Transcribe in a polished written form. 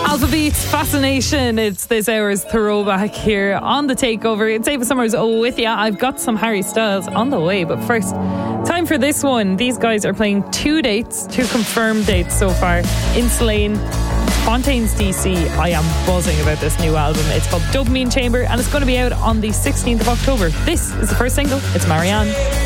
Alpha Beats, Fascination. It's this hour's throwback here on The Takeover. It's Ava Summers with you. I've got some Harry Styles on the way, but first, time for this one. These guys are playing two confirmed dates so far. In Slane, Fontaines DC. I am buzzing about this new album. It's called Dopamine Chamber and it's going to be out on the 16th of October. This is the first single. It's Marianne.